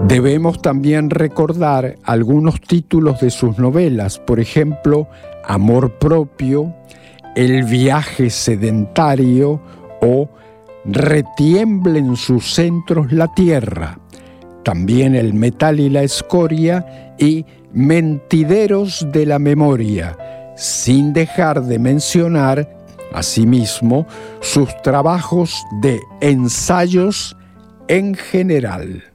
Debemos también recordar algunos títulos de sus novelas, por ejemplo, Amor propio, El viaje sedentario o Retiembla en sus centros la tierra. También El metal y la escoria y Mentideros de la memoria, sin dejar de mencionar, asimismo, sus trabajos de ensayos en general.